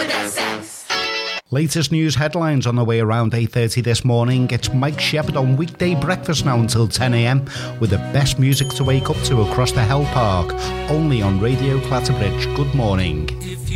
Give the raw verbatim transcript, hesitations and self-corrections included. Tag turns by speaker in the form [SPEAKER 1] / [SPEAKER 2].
[SPEAKER 1] with S S.
[SPEAKER 2] Latest news headlines on the way around eight thirty this morning. It's Mike Shepherd on weekday breakfast now until ten a.m. with the best music to wake up to across the Hell Park. Only on Radio Clatterbridge. Good morning.